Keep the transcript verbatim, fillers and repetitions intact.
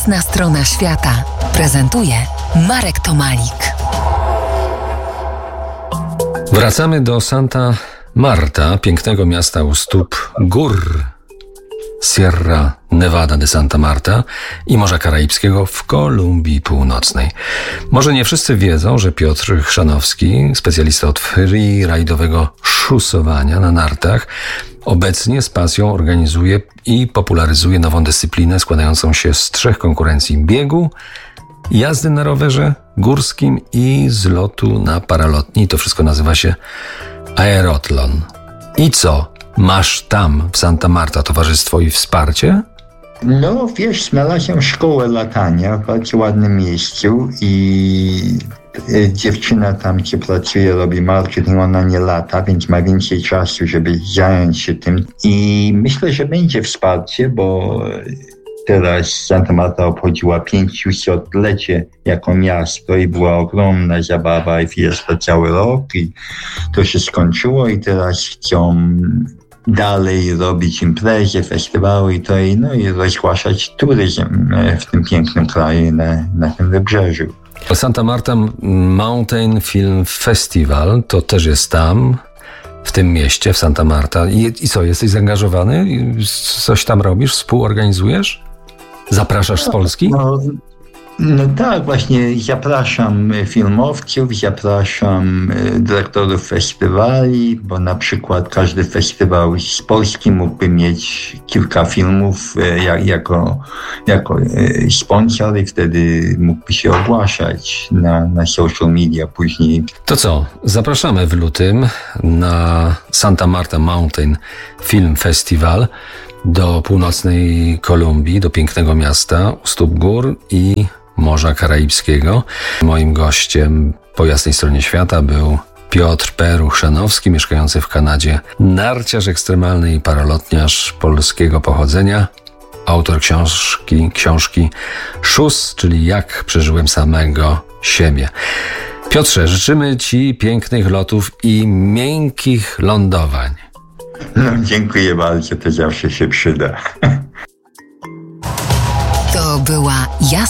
Na strona świata prezentuje Marek Tomalik. Wracamy do Santa Marta, pięknego miasta u stóp gór Sierra Nevada de Santa Marta i Morza Karaibskiego w Kolumbii Północnej. Może nie wszyscy wiedzą, że Piotr Chrzanowski, specjalista od freeridowego szusowania na nartach, obecnie z pasją organizuje i popularyzuje nową dyscyplinę składającą się z trzech konkurencji: biegu, jazdy na rowerze górskim i zlotu na paralotni. To wszystko nazywa się aerotlon. I co? Masz tam w Santa Marta towarzystwo i wsparcie? No wiesz, znalazłem szkołę latania w bardzo ładnym miejscu i dziewczyna tam, gdzie pracuje, robi marketing, ona nie lata, więc ma więcej czasu, żeby zająć się tym. I myślę, że będzie wsparcie, bo teraz Santa Marta obchodziła pięćdziesięciolecie jako miasto i była ogromna zabawa i fiesta cały rok i to się skończyło i teraz chcą dalej robić imprezy, festiwały i to i, no, i rozgłaszać turyzm w tym pięknym kraju na, na tym wybrzeżu. Santa Marta Mountain Film Festival to też jest tam, w tym mieście, w Santa Marta. I, i co, jesteś zaangażowany? Coś tam robisz? Współorganizujesz? Zapraszasz z Polski? No, no tak, właśnie zapraszam filmowców, zapraszam dyrektorów festiwali, bo na przykład każdy festiwal z Polski mógłby mieć kilka filmów jak, jako, jako sponsor i wtedy mógłby się ogłaszać na, na social media później. To co, zapraszamy w lutym na Santa Marta Mountain Film Festival do północnej Kolumbii, do pięknego miasta u stóp gór i Morza Karaibskiego. Moim gościem po jasnej stronie świata był Piotr Peru Chrzanowski, mieszkający w Kanadzie, narciarz ekstremalny i paralotniarz polskiego pochodzenia, autor książki, książki Szus, czyli Jak przeżyłem samego siebie. Piotrze, życzymy Ci pięknych lotów i miękkich lądowań. No, dziękuję bardzo, to zawsze się przyda. To była jasna